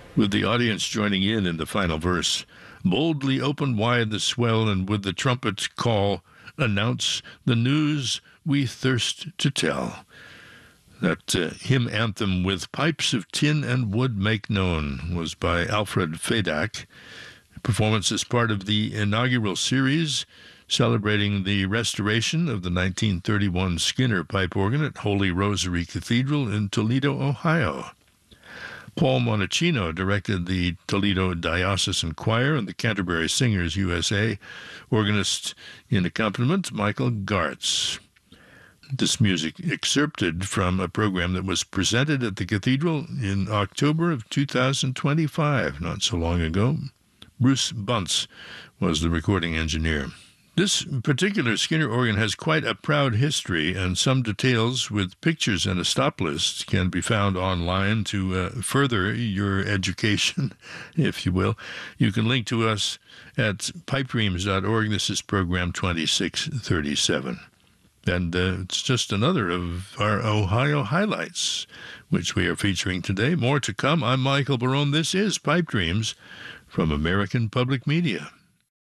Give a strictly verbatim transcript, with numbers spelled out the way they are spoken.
with the audience joining in in the final verse. Boldly open wide the swell, and with the trumpet's call, announce the news we thirst to tell. That uh, hymn anthem, with pipes of tin and wood make known, was by Alfred Fedak. Performance is part of the inaugural series celebrating the restoration of the nineteen thirty-one Skinner pipe organ at Holy Rosary Cathedral in Toledo, Ohio. Paul Monachino directed the Toledo Diocesan Choir and the Canterbury Singers U S A. Organist in accompaniment, Michael Gartz. This music excerpted from a program that was presented at the cathedral in October of two thousand twenty-five, not so long ago. Bruce Bunce was the recording engineer. This particular Skinner organ has quite a proud history, and some details with pictures and a stop list can be found online to uh, further your education, if you will. You can link to us at pipe dreams dot org. This is program twenty-six thirty-seven. And uh, it's just another of our Ohio highlights, which we are featuring today. More to come. I'm Michael Barone. This is Pipe Dreams from American Public Media.